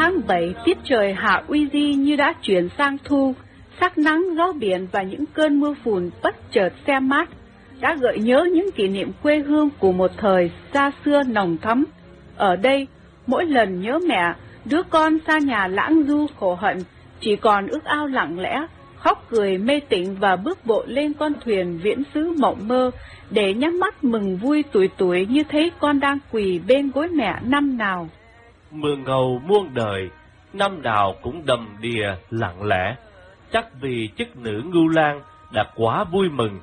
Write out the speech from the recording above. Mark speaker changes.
Speaker 1: tháng 7, tiết trời hạ uy di như đã chuyển sang thu, sắc nắng, gió biển và những cơn mưa phùn bất chợt se mát đã gợi nhớ những kỷ niệm quê hương của một thời xa xưa nồng thắm. Ở đây, mỗi lần nhớ mẹ, đứa con xa nhà lãng du khổ hận chỉ còn ước ao lặng lẽ, khóc cười mê tịnh và bước bộ lên con thuyền viễn xứ mộng mơ để nhắm mắt mừng vui tủi tủi như thấy con đang quỳ bên gối mẹ năm nào.
Speaker 2: Mường ngầu muôn đời, năm nào cũng đầm đìa lặng lẽ, chắc vì chức nữ Ngưu Lang đã quá vui mừng